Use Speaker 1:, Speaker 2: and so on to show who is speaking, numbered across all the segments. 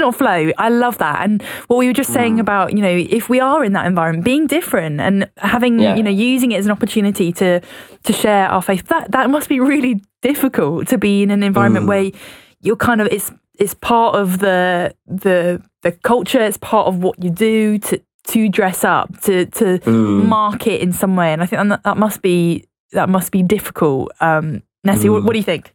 Speaker 1: intentional flow. I love that. And what we were just saying about, if we are in that environment, being different and having, using it as an opportunity to share our faith, that must be really difficult to be in an environment where you're kind of, it's part of the culture, it's part of what you do to dress up, to mark it in some way. And I think that must be difficult. Nessie, what do you think?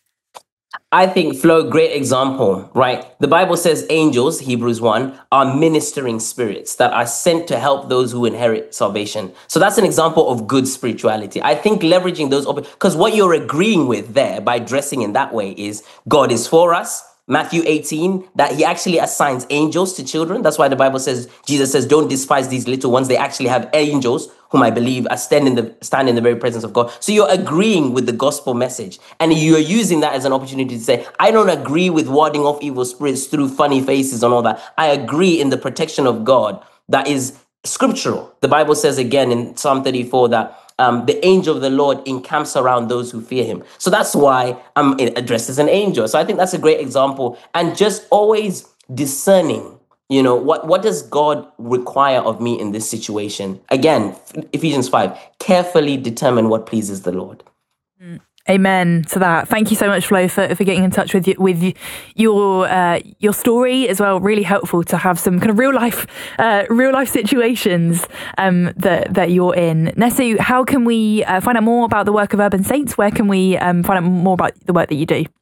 Speaker 2: I think, Flo, great example, right? The Bible says angels, Hebrews 1, are ministering spirits that are sent to help those who inherit salvation. So that's an example of good spirituality. I think leveraging those, because what you're agreeing with there by dressing in that way is God is for us. Matthew 18, that he actually assigns angels to children. That's why the Bible says, Jesus says, don't despise these little ones. They actually have angels whom I believe are stand in the very presence of God. So you're agreeing with the gospel message. And you're using that as an opportunity to say, I don't agree with warding off evil spirits through funny faces and all that. I agree in the protection of God that is scriptural. The Bible says again in Psalm 34 that the angel of the Lord encamps around those who fear him. So that's why I'm addressed as an angel. So I think that's a great example. And just always discerning, what does God require of me in this situation? Again, Ephesians 5, carefully determine what pleases the Lord.
Speaker 1: Amen to that. Thank you so much, Flo, for getting in touch with your story as well. Really helpful to have some kind of real life situations that you're in. Nessie, how can we find out more about the work of Urban Saints? Where can we find out more about the work that you do?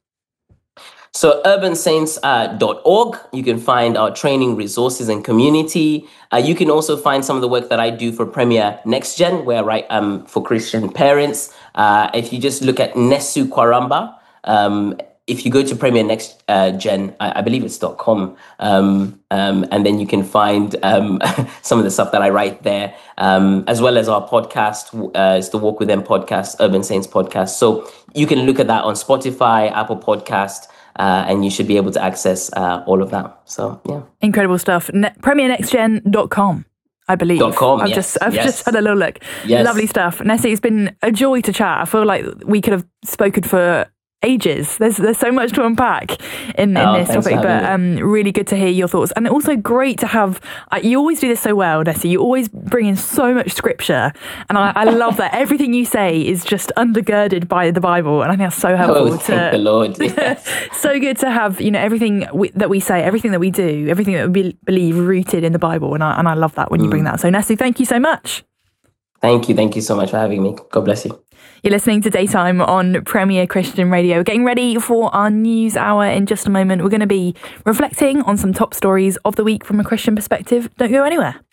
Speaker 2: So urbansaints.org, you can find our training resources and community. You can also find some of the work that I do for Premier Next Gen, where I write for Christian parents. If you just look at Nesu Kwaramba, if you go to Premier Next Gen, I believe it's .com, and then you can find some of the stuff that I write there, as well as our podcast, it's the Walk With Them podcast, Urban Saints podcast. So you can look at that on Spotify, Apple Podcast, and you should be able to access all of that. So, yeah.
Speaker 1: Incredible stuff. PremierNextGen.com, I believe.
Speaker 2: I've
Speaker 1: just had a little look.
Speaker 2: Yes.
Speaker 1: Lovely stuff. Nessie, it's been a joy to chat. I feel like we could have spoken for ages. There's so much to unpack in this topic, but really good to hear your thoughts, and also great to have. You always do this so well, Nessie. You always bring in so much scripture, and I love that everything you say is just undergirded by the Bible, and I think that's so helpful.
Speaker 2: Thank the Lord. Yes.
Speaker 1: So good to have everything that we say, everything that we do, everything that we believe rooted in the Bible, and I love that when you bring that. So Nessie, thank you so much.
Speaker 2: Thank you so much for having me. God bless you.
Speaker 1: You're listening to Daytime on Premier Christian Radio. Getting ready for our news hour in just a moment. We're going to be reflecting on some top stories of the week from a Christian perspective. Don't go anywhere.